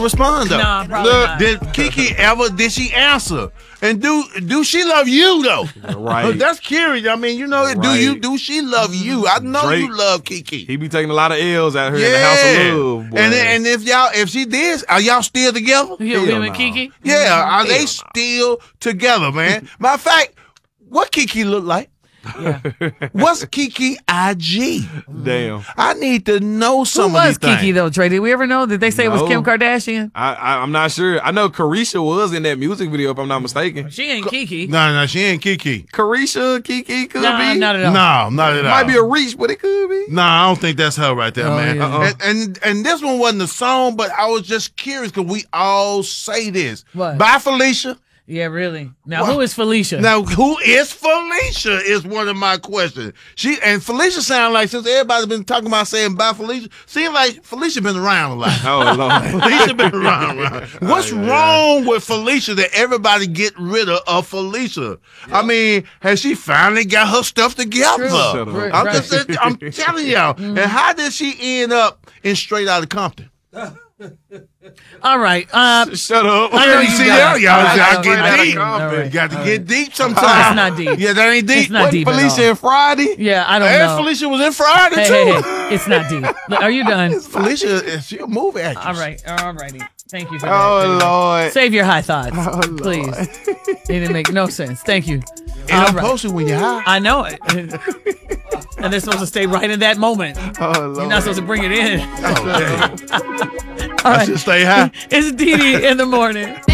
respond though. Nah, probably not. Did she answer? And do she love you though? Right. That's curious. I mean, do she love you? I know Drake, you love Kiki. He be taking a lot of L's out here in the House of Love. Boy. And if she did, are y'all still together? Him and Kiki? Yeah, are they still together, man? Matter of fact, what Kiki look like? Yeah. What's Kiki IG? Damn. I need to know some Who of was these Kiki things. though, Trey? Did we ever know? Did they say it was No. Kim Kardashian? I'm not sure. I know Carisha was in that music video, if I'm not mistaken. She ain't Kiki. No, she ain't Kiki. Carisha, Kiki could Nah, be. not at all. No, not at all. Might be a reach, but it could be. No, I don't think that's her right there, Oh, man. yeah. And this one wasn't a song, but I was just curious because we all say this. What? Bye, Felicia. Yeah, really. Now, who is Felicia? Now, who is Felicia is one of my questions. Felicia sound like, since everybody's been talking about saying bye, Felicia, seems like Felicia been around a lot. Oh, Lord. Felicia been around. What's wrong with Felicia that everybody get rid of Felicia? I mean, has she finally got her stuff together? Shut up. I'm telling y'all. And how did she end up in Straight Outta Compton? All right. Shut up. I know you see got that? it. Y'all I gotta know. get deep. All right. You got to All get right. deep sometimes. It's not deep. Yeah, that ain't deep. It's not deep at Felicia all. and Friday? Yeah, I don't And know. Felicia was in Friday Hey, too. hey, it's not deep. Look, are you done? Felicia, she a movie actress. All right. All righty. Thank you for Oh, that. Lord. Save your high thoughts, Oh, Lord. please. It didn't make no sense. Thank you. And All I'm right. posted when you're high. I know it. And they're supposed to stay right in that moment. Oh, Lord. You're not supposed to bring it in. Oh, dang. All I right. should stay high. It's Dee Dee in the morning.